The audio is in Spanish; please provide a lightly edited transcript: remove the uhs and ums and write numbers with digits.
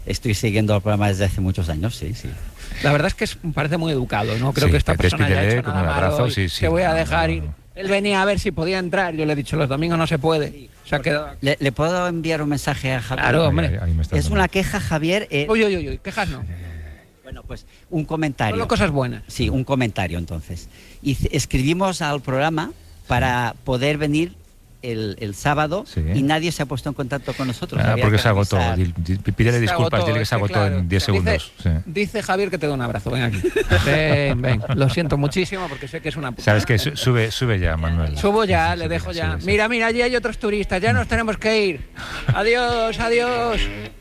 Estoy siguiendo el programa desde hace muchos años, sí. La verdad es que parece muy educado, ¿no? Creo que esta persona ya ha hecho con nada un abrazo, malo. sí. Te voy a dejar ir. Él venía a ver si podía entrar. Yo le he dicho, los domingos no se puede. Se ha quedado... ¿Le puedo enviar un mensaje a Javier? Claro, hombre. Ahí me está Es dando. una queja, Javier. Uy, quejas no. Bueno, pues un comentario. Solo cosas buenas. Sí, un comentario entonces. Y escribimos al programa para poder venir el sábado y nadie se ha puesto en contacto con nosotros. Porque se agotó. Pídele Se disculpas, agotó, dile que se agotó claro. en 10 segundos. Dice Javier que te da un abrazo. Ven aquí. Ven. Lo siento muchísimo porque sé que es una... ¿Sabes qué? Sube ya, Manuel. Subo ya, le dejo ya. Mira, allí hay otros turistas. Ya nos tenemos que ir. Adiós.